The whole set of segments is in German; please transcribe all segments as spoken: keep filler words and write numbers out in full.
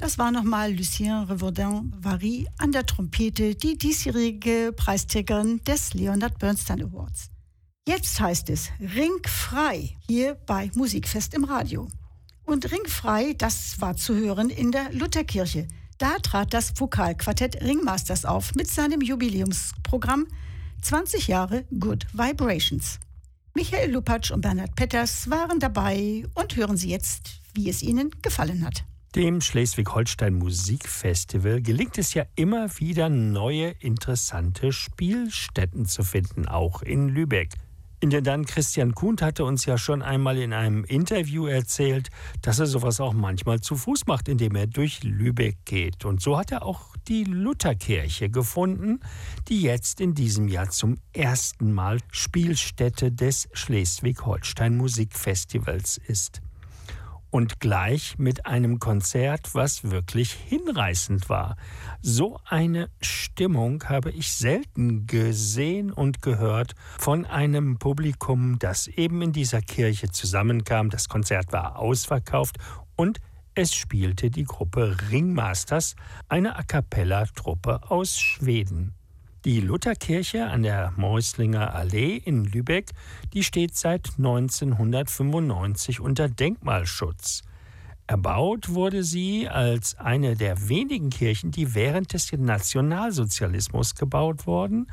Das war nochmal Lucien Revaudin-Vary an der Trompete, die diesjährige Preisträgerin des Leonard Bernstein Awards. Jetzt heißt es Ringfrei hier bei Musikfest im Radio. Und Ringfrei, das war zu hören in der Lutherkirche. Da trat das Vokalquartett Ringmasters auf mit seinem Jubiläumsprogramm zwanzig Jahre Good Vibrations. Michael Lupatsch und Bernhard Petters waren dabei und hören Sie jetzt, wie es ihnen gefallen hat. Dem Schleswig-Holstein Musikfestival gelingt es ja immer wieder, neue, interessante Spielstätten zu finden, auch in Lübeck. Intendant Christian Kuhn hatte uns ja schon einmal in einem Interview erzählt, dass er sowas auch manchmal zu Fuß macht, indem er durch Lübeck geht. Und so hat er auch die Lutherkirche gefunden, die jetzt in diesem Jahr zum ersten Mal Spielstätte des Schleswig-Holstein Musikfestivals ist. Und gleich mit einem Konzert, was wirklich hinreißend war. So eine Stimmung habe ich selten gesehen und gehört von einem Publikum, das eben in dieser Kirche zusammenkam. Das Konzert war ausverkauft und es spielte die Gruppe Ringmasters, eine A-cappella-Truppe aus Schweden. Die Lutherkirche an der Meuslinger Allee in Lübeck, die steht seit neunzehnhundertfünfundneunzig unter Denkmalschutz. Erbaut wurde sie als eine der wenigen Kirchen, die während des Nationalsozialismus gebaut wurden,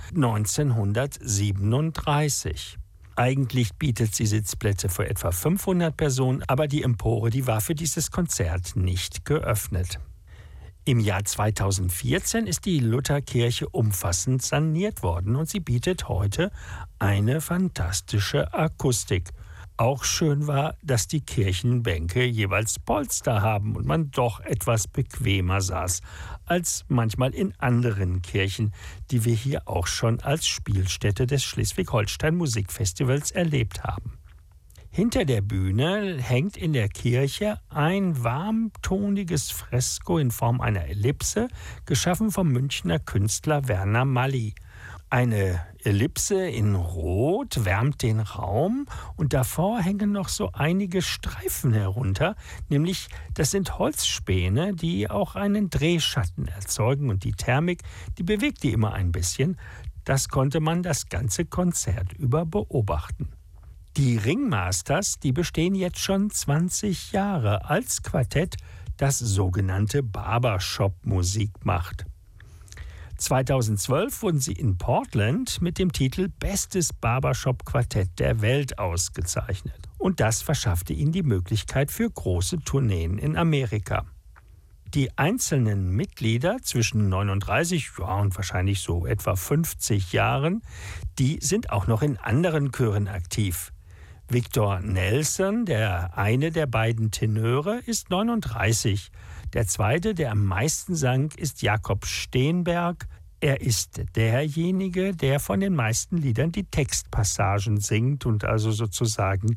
neunzehnhundertsiebenunddreißig. Eigentlich bietet sie Sitzplätze für etwa fünfhundert Personen, aber die Empore, die war für dieses Konzert nicht geöffnet. Im Jahr zweitausendvierzehn ist die Lutherkirche umfassend saniert worden und sie bietet heute eine fantastische Akustik. Auch schön war, dass die Kirchenbänke jeweils Polster haben und man doch etwas bequemer saß als manchmal in anderen Kirchen, die wir hier auch schon als Spielstätte des Schleswig-Holstein Musikfestivals erlebt haben. Hinter der Bühne hängt in der Kirche ein warmtoniges Fresko in Form einer Ellipse, geschaffen vom Münchner Künstler Werner Mally. Eine Ellipse in Rot wärmt den Raum und davor hängen noch so einige Streifen herunter, nämlich das sind Holzspäne, die auch einen Drehschatten erzeugen und die Thermik, die bewegt die immer ein bisschen. Das konnte man das ganze Konzert über beobachten. Die Ringmasters, die bestehen jetzt schon zwanzig Jahre als Quartett, das sogenannte Barbershop-Musik macht. zweitausendzwölf wurden sie in Portland mit dem Titel Bestes Barbershop-Quartett der Welt ausgezeichnet. Und das verschaffte ihnen die Möglichkeit für große Tourneen in Amerika. Die einzelnen Mitglieder zwischen neununddreißig ja, und wahrscheinlich so etwa fünfzig Jahren, die sind auch noch in anderen Chören aktiv. Victor Nelson, der eine der beiden Tenöre, ist neununddreißig. Der zweite, der am meisten sang, ist Jakob Steenberg. Er ist derjenige, der von den meisten Liedern die Textpassagen singt und also sozusagen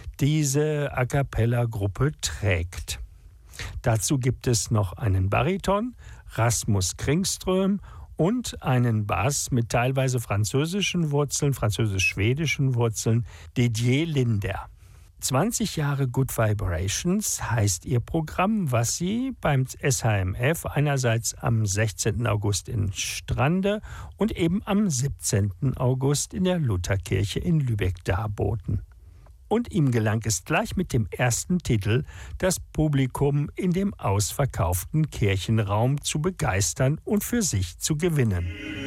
diese A-cappella-Gruppe trägt. Dazu gibt es noch einen Bariton, Rasmus Kringström, und einen Bass mit teilweise französischen Wurzeln, französisch-schwedischen Wurzeln, Didier Linder. zwanzig Jahre Good Vibrations heißt ihr Programm, was sie beim S H M F einerseits am sechzehnten August in Strande und eben am siebzehnten August in der Lutherkirche in Lübeck darboten. Und ihm gelang es gleich mit dem ersten Titel, das Publikum in dem ausverkauften Kirchenraum zu begeistern und für sich zu gewinnen.